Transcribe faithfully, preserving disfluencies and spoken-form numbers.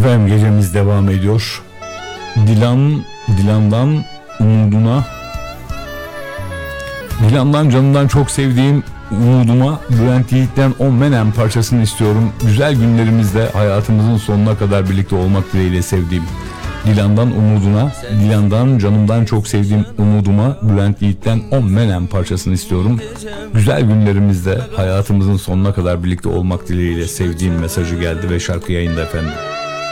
Efendim gecemiz devam ediyor. Dilan, Dilan'dan umuduna, Dilan'dan canımdan çok sevdiğim umuduma Bülent Yiğit'ten On Menem parçasını istiyorum. Güzel günlerimizde hayatımızın sonuna kadar birlikte olmak dileğiyle sevdiğim Dilan'dan umuduna, Dilan'dan canımdan çok sevdiğim umuduma Bülent Yiğit'ten On Menem parçasını istiyorum. Güzel günlerimizde hayatımızın sonuna kadar birlikte olmak dileğiyle sevdiğim mesajı geldi ve şarkı yayında efendim.